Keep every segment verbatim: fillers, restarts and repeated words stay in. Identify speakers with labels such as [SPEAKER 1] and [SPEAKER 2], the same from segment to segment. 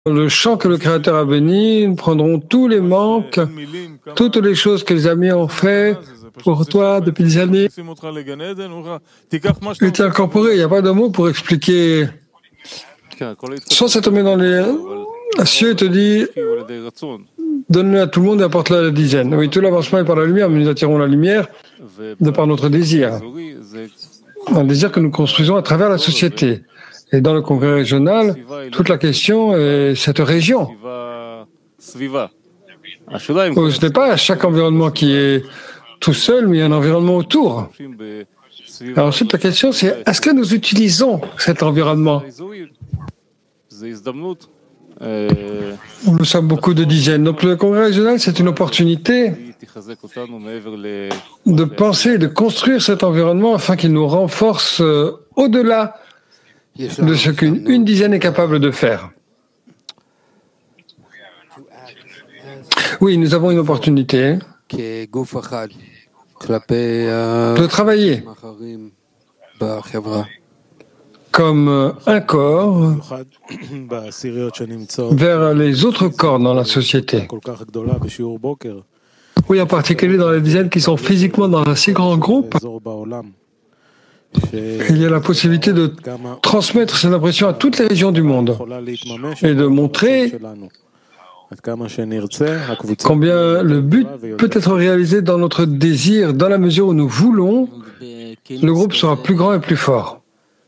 [SPEAKER 1] le champ que le Créateur a béni, nous prendrons tous les manques, toutes les choses que les amis ont fait pour toi depuis des années, et t'y incorporer. Il n'y a pas de mots pour expliquer. Soit ça te met dans les cieux et te dit donne-le à tout le monde et apporte-le à la dizaine. Oui, tout l'avancement est par la lumière, mais nous attirons la lumière de par notre désir. Un désir que nous construisons à travers la société. Et dans le congrès régional, toute la question est cette région. Ce n'est pas chaque environnement qui est tout seul, mais il y a un environnement autour. Alors ensuite, la question c'est, est-ce que nous utilisons cet environnement? Nous sommes beaucoup de dizaines. Donc le congrès régional, c'est une opportunité de penser, de construire cet environnement afin qu'il nous renforce euh, au-delà de ce qu'une une dizaine est capable de faire. Oui, nous avons une opportunité de travailler comme un corps vers les autres corps dans la société. Oui, en particulier dans les dizaines qui sont physiquement dans un si grand groupe. Il y a la possibilité de transmettre cette impression à toutes les régions du monde et de montrer combien le but peut être réalisé dans notre désir, dans la mesure où nous voulons, le groupe sera plus grand et plus fort.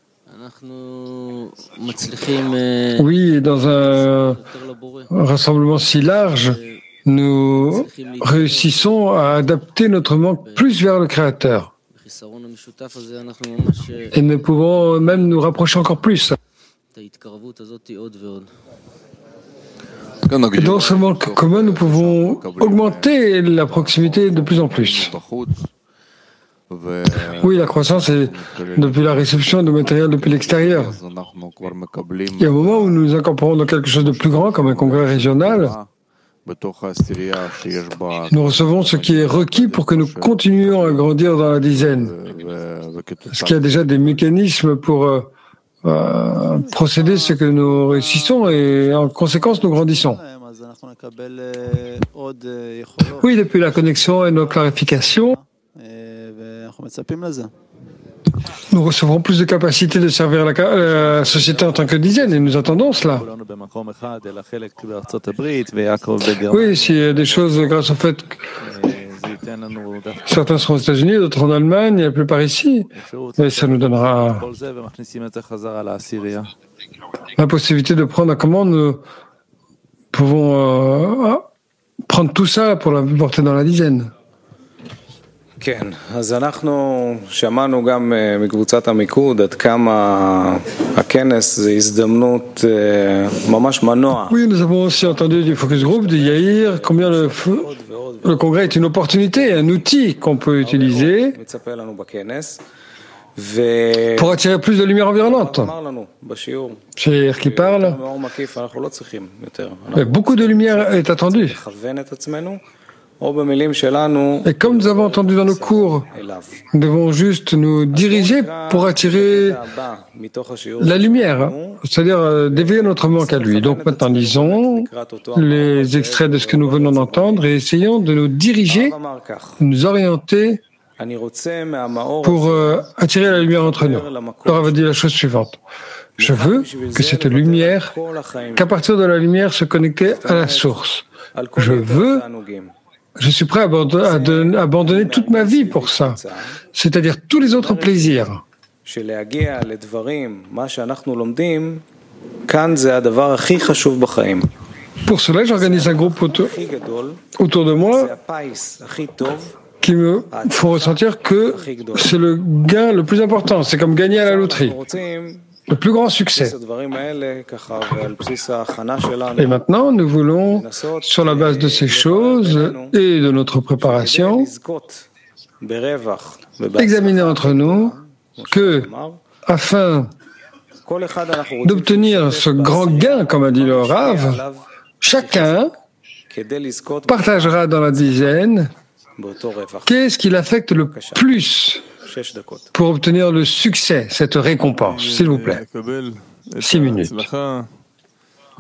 [SPEAKER 1] Oui, dans un rassemblement si large, nous réussissons à adapter notre manque plus vers le Créateur. Et nous pouvons même nous rapprocher encore plus. Et dans ce manque commun, nous pouvons augmenter la proximité de plus en plus. Oui, la croissance est depuis la réception de matériel depuis l'extérieur. Il y a un moment où nous nous incorporons dans quelque chose de plus grand, comme un congrès régional. Nous recevons ce qui est requis pour que nous continuions à grandir dans la dizaine. Parce qu'il y a déjà des mécanismes pour euh, euh, procéder ce que nous réussissons et en conséquence nous grandissons. Oui, depuis la connexion et nos clarifications, nous recevrons plus de capacité de servir la, la société en tant que dizaine et nous attendons cela. Oui, s'il y a des choses grâce au fait que certains seront aux États-Unis, d'autres en Allemagne, et la plupart ici, et ça nous donnera la possibilité de prendre comment nous pouvons euh, prendre tout ça pour la porter dans la dizaine.
[SPEAKER 2] כן, אז אנחנו שמענו גם מקבוצת המיקוד עד כמה הכנס זה הזדמנות ממש מנוע.
[SPEAKER 1] Oui, nous avons aussi entendu du Focus Group, de Yair, combien le, le congrès est une opportunité, un outil qu'on peut utiliser pour attirer plus de lumière environnante. C'est Yair qui parle. Et beaucoup de lumière est attendue. Et comme nous avons entendu dans nos cours, nous devons juste nous diriger pour attirer la lumière, c'est-à-dire d'éveiller notre manque à lui. Donc maintenant, lisons les extraits de ce que nous venons d'entendre et essayons de nous diriger, de nous orienter pour euh, attirer la lumière entre nous. Alors, on va dire la chose suivante. Je veux que cette lumière, qu'à partir de la lumière, se connecter à la source. Je veux Je suis prêt à abandonner, à abandonner toute ma vie pour ça, c'est-à-dire tous les autres plaisirs. Pour cela, j'organise un groupe autour, autour de moi qui me font ressentir que c'est le gain le plus important. C'est comme gagner à la loterie. Le plus grand succès. Et maintenant, nous voulons, sur la base de ces choses et de notre préparation, examiner entre nous que, afin d'obtenir ce grand gain, comme a dit le Rav, chacun partagera dans la dizaine qu'est-ce qui l'affecte le plus pour obtenir le succès, cette récompense. S'il vous plaît. Six minutes.